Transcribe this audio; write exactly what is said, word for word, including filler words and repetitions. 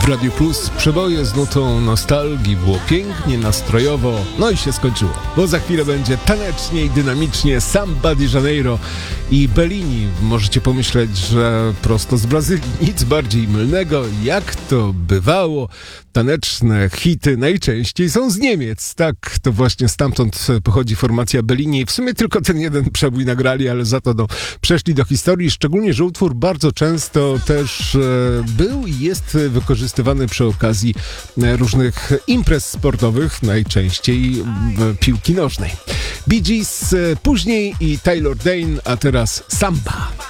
Radiu Plus przeboje z nutą nostalgii, było pięknie, nastrojowo, no i się skończyło. Bo za chwilę będzie tanecznie i dynamicznie Samba de Janeiro i Bellini. Możecie pomyśleć, że prosto z Brazylii, nic bardziej mylnego, jak to bywało. Taneczne hity najczęściej są z Niemiec. Tak, to właśnie stamtąd pochodzi formacja Bellini. W sumie tylko ten jeden przebój nagrali, ale za to no, przeszli do historii. Szczególnie, że utwór bardzo często też e, był i jest wykorzystywany przy okazji e, różnych imprez sportowych, najczęściej e, piłki nożnej. Bee Gees e, później i Taylor Dayne, a teraz Samba.